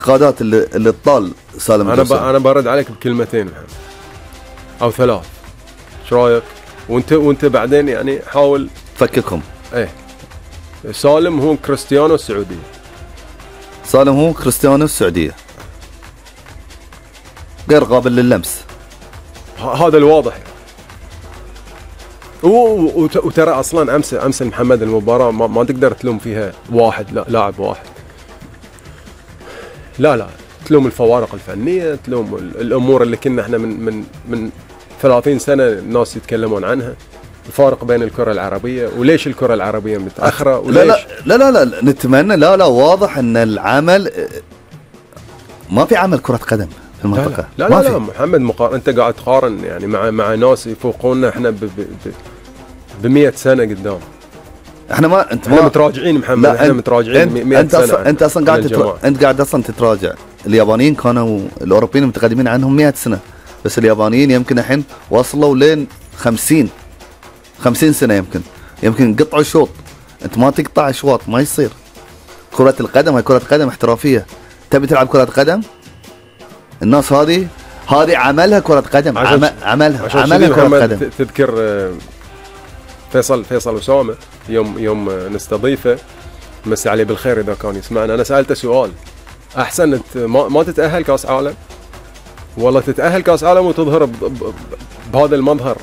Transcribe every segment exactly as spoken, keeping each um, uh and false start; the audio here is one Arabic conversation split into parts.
الانتقادات اللي اللي تطال سالم انا ب... انا برد عليك بكلمتين محمد او ثلاث، ايش رايك؟ وانت وانت بعدين يعني حاول تفككهم. ايه سالم هو كريستيانو السعوديه. سالم هو كريستيانو السعوديه، غير قابل لللمس. هذا الواضح يعني. وترى اصلا امس امس محمد المباراه ما, ما تقدر تلوم فيها واحد، لا لاعب واحد، لا لا تلوم الفوارق الفنيه، تلوم الامور اللي كنا احنا من من من ثلاثين سنه الناس يتكلمون عنها، الفارق بين الكره العربيه، وليش الكره العربيه متاخره، وليش لا لا لا لا, لا نتمنى. لا لا واضح ان العمل ما في عمل كره قدم في المنطقه. لا لا لا, لا محمد مقارن، انت قاعد تقارن يعني مع مع ناس يفوقونا احنا ب ب مئة سنه قدام. احنا ما انت ما متراجعين محمد، احنا متراجعين مئة انت سنه. أصلاً انت اصلا قاعد تتر... انت قاعد اصلا تتراجع. اليابانيين كانوا الاوروبيين متقدمين عنهم مئة سنه، بس اليابانيين يمكن الحين وصلوا لين خمسين خمسين سنه، يمكن يمكن قطعوا شوط. انت ما تقطع اشواط، ما يصير. كره القدم هي كره قدم احترافيه. تبي تلعب كره قدم، الناس هذه هذه عملها كره قدم. عم... عملها عملها كره قدم. تذكر فيصل فيصل أسامة يوم يوم نستضيفه، مسي عليه بالخير اذا كان يسمعنا، انا سالته سؤال: احسن ما, ما تتاهل كاس عالم والله تتاهل كاس عالم وتظهر بهذا المظهر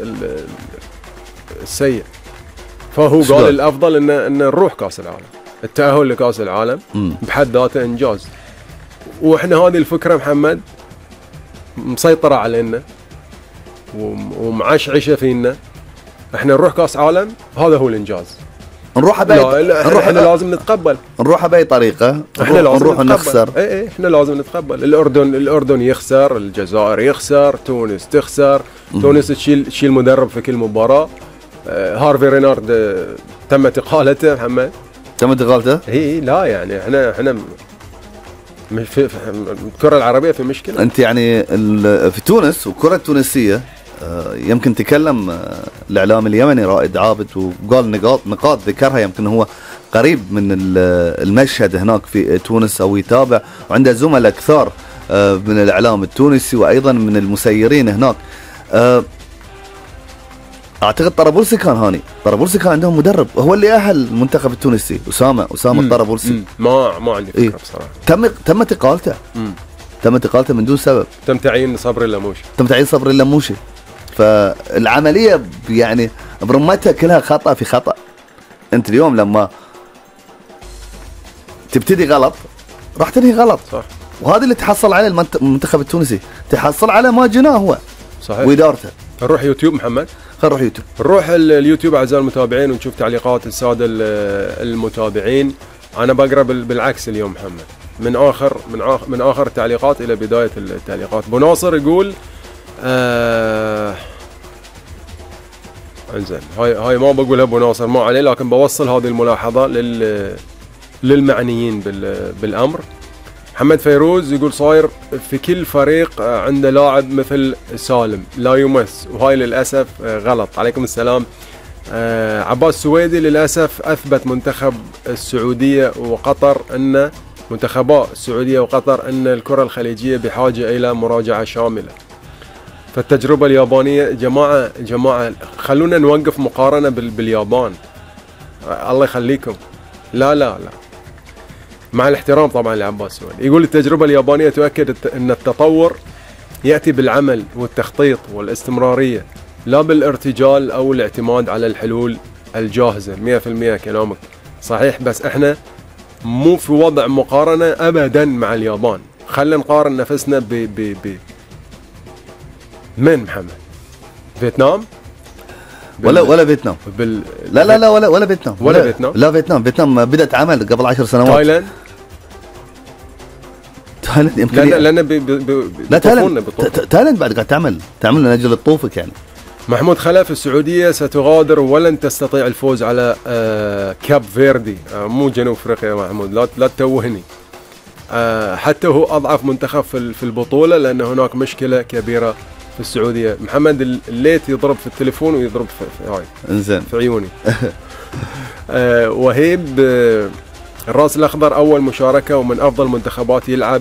السيء؟ فهو قال الافضل ان ان نروح كاس العالم. التاهل لكاس العالم بحد ذاته انجاز، واحنا هذه الفكره محمد مسيطره علينا ومعشعشه فينا. احنا نروح كاس عالم، هذا هو الانجاز. نروح باي نروح احنا لازم نتقبل، نروح باي طريقه، احنا لازم نروح نخسر. اي اي احنا لازم نتقبل. الاردن الاردن يخسر، الجزائر يخسر، تونس تخسر، تونس تشيل تشيل مدرب في كل مباراه. آه هارفي رينارد آه تمت اقالته محمد. تمت اقالته؟ اي لا يعني احنا احنا في الكره العربيه في مشكله. انت يعني في تونس والكره التونسيه يمكن تكلم الاعلام اليمني رائد عابد وقال نقاط نقاط ذكرها، يمكن هو قريب من المشهد هناك في تونس او يتابع، وعنده زملاء كثار من الاعلام التونسي وايضا من المسيرين هناك. اعتقد طرابلسي كان هاني، طرابلسي كان عندهم مدرب هو اللي اهل المنتخب التونسي، اسامه اسامه الطرابلسي. ما ما عندي فكره بصراحه. تم تمت اقالته تمت اقالته من دون سبب. تم تعيين صبري اللموشي تم تعيين صبري اللموشي. فالعمليه يعني برمتها كلها خطا في خطا. انت اليوم لما تبتدي غلط راح تنهي غلط، صح. وهذا اللي تحصل عليه المنتخب التونسي، تحصل على ما جناه هو صحيح وادارته. نروح يوتيوب محمد، خلينا نروح يوتيوب، نروح اليوتيوب اعزائي المتابعين ونشوف تعليقات الساده المتابعين. انا بقرا بالعكس اليوم محمد، من اخر من اخر من اخر التعليقات الى بدايه التعليقات. ابو ناصر يقول آه انزين، هاي هاي ما بقولها ابو ناصر ما عليه، لكن بوصل هذه الملاحظه لل للمعنيين بالامر. محمد فيروز يقول صاير في كل فريق عنده لاعب مثل سالم لا يمس، وهاي للاسف غلط. عليكم السلام. آه عباس سويدي للاسف اثبت منتخب السعوديه وقطر ان منتخبا السعوديه وقطر ان الكره الخليجيه بحاجه الى مراجعه شامله. فالتجربه اليابانيه جماعه جماعه خلونا نوقف مقارنه باليابان، الله يخليكم. لا لا لا مع الاحترام طبعا لعباس سويدي. يقول التجربه اليابانيه تؤكد ان التطور ياتي بالعمل والتخطيط والاستمراريه، لا بالارتجال او الاعتماد على الحلول الجاهزه. مئة بالمئة كلامك صحيح، بس احنا مو في وضع مقارنه ابدا مع اليابان. خلينا نقارن نفسنا ب ب ب من محمد فيتنام ولا ولا فيتنام بال... لا لا لا ولا ولا فيتنام ولا, ولا فيتنام لا فيتنام فيتنام بدأت عمل قبل عشر سنوات. تايلاند تايلاند يمكن لا لا لا ب... ب... ب... لا تايلاند تايلاند بعد قاعد تعمل تعمل من اجل الطوفك يعني. محمود خلف السعوديه ستغادر ولن تستطيع الفوز على آه كاب فيردي، آه مو جنوب افريقيا يا محمود، لا لا تتوهني. آه حتى هو اضعف منتخب في في البطوله، لان هناك مشكله كبيره في السعوديه. محمد الليت يضرب في التليفون ويضرب في, في هاي انزين في عيوني. آه وهيب آه الراس الأخضر أول مشاركة ومن أفضل منتخبات يلعب